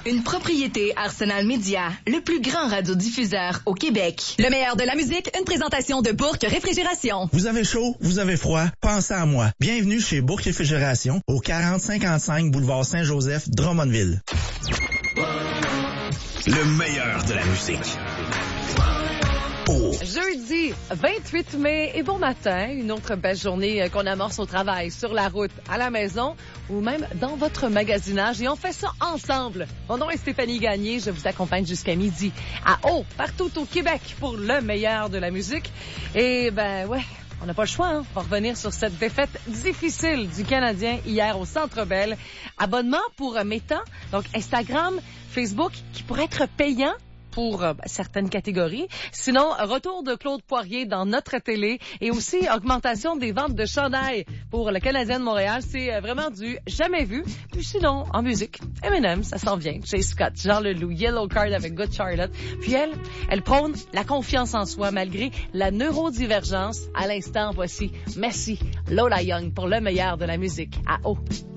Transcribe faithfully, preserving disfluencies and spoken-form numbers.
Une propriété Arsenal Média, le plus grand radiodiffuseur au Québec. Le meilleur de la musique, une présentation de Bourque Réfrigération. Vous avez chaud, vous avez froid, pensez à moi. Bienvenue chez Bourque Réfrigération, au quarante cinquante-cinq boulevard Saint-Joseph, Drummondville. Le meilleur de la musique. Oh. Jeudi vingt-huit mai et bon matin, une autre belle journée qu'on amorce au travail, sur la route, à la maison ou même dans votre magasinage et on fait ça ensemble. Mon nom est Stéphanie Gagné, je vous accompagne jusqu'à midi à Haut, partout au Québec pour le meilleur de la musique. Et ben ouais, on n'a pas le choix, hein. On va revenir sur cette défaite difficile du Canadien hier au Centre Bell. Abonnement pour Meta, donc Instagram, Facebook, qui pourrait être payant pour euh, certaines catégories. Sinon, retour de Claude Poirier dans notre télé et aussi augmentation des ventes de chandail pour le Canadien de Montréal. C'est euh, vraiment du jamais vu. Puis sinon, en musique, M and M, ça s'en vient. Jay Scott, Jean Leloup, Yellow Card avec Good Charlotte. Puis elle, elle prône la confiance en soi malgré la neurodivergence. À l'instant, voici Merci Lola Young pour le meilleur de la musique à Haut.